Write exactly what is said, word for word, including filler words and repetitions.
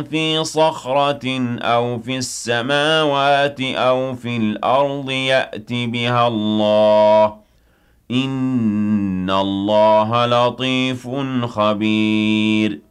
في صخرة أو في السماوات أو في الأرض يأت بها الله إن الله لطيف خبير